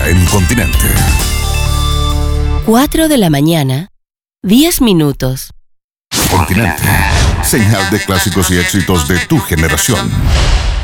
ahora en Continente. 4 de la mañana, 10 minutos. Continente. Señal de clásicos y éxitos de tu generación.